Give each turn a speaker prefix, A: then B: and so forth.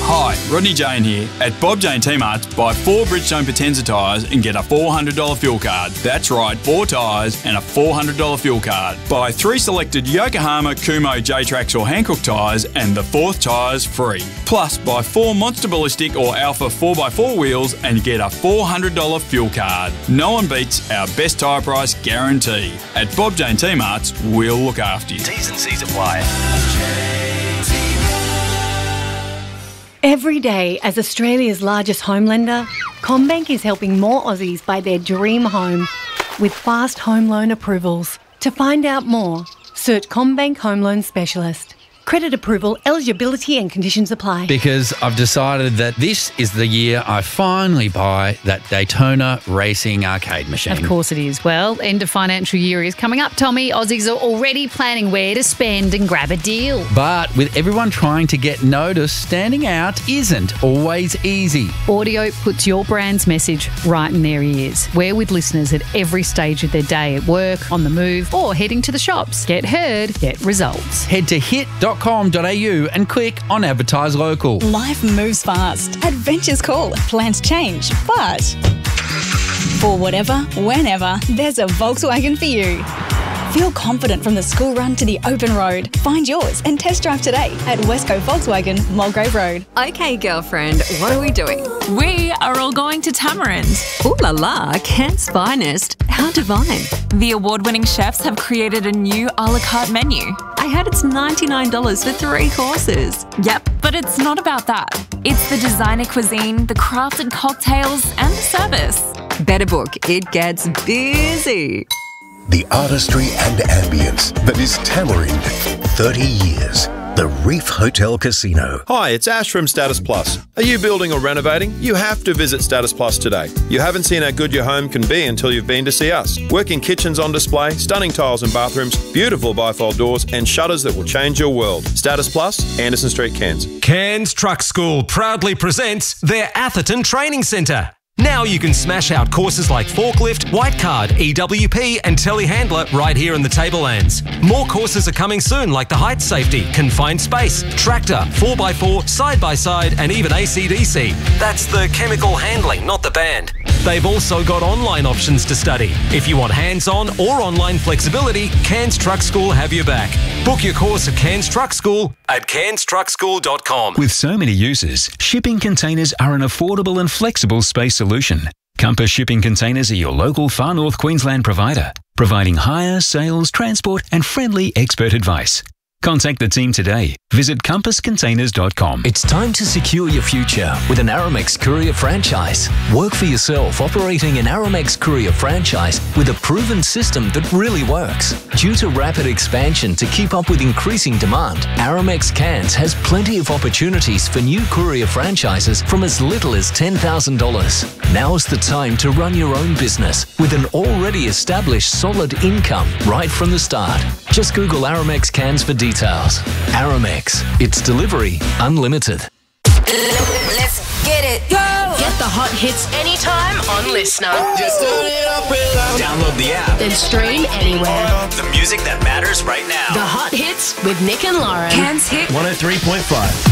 A: Hi, Rodney Jane here. At Bob Jane T-Marts, buy 4 Bridgestone Potenza tyres and get a $400 fuel card. That's right, 4 tyres and a $400 fuel card. Buy 3 selected Yokohama, Kumho, J-Trax or Hankook tyres and the 4th tyre's free. Plus, buy 4 Monster Ballistic or Alpha 4x4 wheels and get a $400 fuel card. No one beats our best tyre price guarantee. At Bob Jane T-Marts, we'll look after you.
B: T's and C's apply.
C: Every day, as Australia's largest home lender, CommBank is helping more Aussies buy their dream home with fast home loan approvals. To find out more, search CommBank Home Loan Specialist. Credit approval, eligibility and conditions apply.
D: Because I've decided that this is the year I finally buy that Daytona racing arcade machine.
E: Of course it is. Well, end of financial year is coming up, Tommy. Aussies are already planning where to spend and grab a deal.
D: But with everyone trying to get noticed, standing out isn't always easy.
E: Audio puts your brand's message right in their ears. We're with listeners at every stage of their day, at work, on the move, or heading to the shops. Get heard, get results.
D: Head to hit.com.au and click on Advertise Local.
F: Life moves fast. Adventures call. Plans change. But for whatever, whenever, there's a Volkswagen for you. Feel confident from the school run to the open road. Find yours and test drive today at Westco Volkswagen, Mulgrave Road.
G: Okay, girlfriend, what are we doing?
H: We are all going to Tamarind.
G: Ooh la la, Cairns finest. How divine.
H: The award-winning chefs have created a new a la carte menu.
G: I heard it's $99 for 3 courses.
H: Yep, but it's not about that. It's the designer cuisine, the crafted cocktails, and the service.
G: Better book, it gets busy.
I: The artistry and ambience that is Tamarind. 30 years. The Reef Hotel Casino.
J: Hi, it's Ash from Status Plus. Are you building or renovating? You have to visit Status Plus today. You haven't seen how good your home can be until you've been to see us. Working kitchens on display, stunning tiles and bathrooms, beautiful bifold doors and shutters that will change your world. Status Plus, Anderson Street, Cairns.
K: Cairns Truck School proudly presents their Atherton Training Centre. Now you can smash out courses like forklift, white card, EWP and telehandler right here in the Tablelands. More courses are coming soon like the height safety, confined space, tractor, 4x4, side-by-side and even ACDC. That's the chemical handling, not the band. They've also got online options to study. If you want hands-on or online flexibility, Cairns Truck School have your back. Book your course at Cairns Truck School at cairnstruckschool.com.
L: With so many uses, shipping containers are an affordable and flexible space solution. Compass Shipping Containers are your local Far North Queensland provider, providing hire, sales, transport and friendly expert advice. Contact the team today. Visit compasscontainers.com.
M: It's time to secure your future with an Aramex courier franchise. Work for yourself operating an Aramex courier franchise with a proven system that really works. Due to rapid expansion to keep up with increasing demand, Aramex Cairns has plenty of opportunities for new courier franchises from as little as $10,000. Now's the time to run your own business with an already established solid income right from the start. Just Google Aramex Cairns for details. Aramex, it's delivery unlimited.
N: Let's get it. Go! Get the hot hits anytime on Listener.
B: Just turn it up real loud. Download the app.
N: Then stream anywhere.
B: The music that matters right now.
N: The hot hits with Nick and Lauren.
B: Cairns Hit 103.5.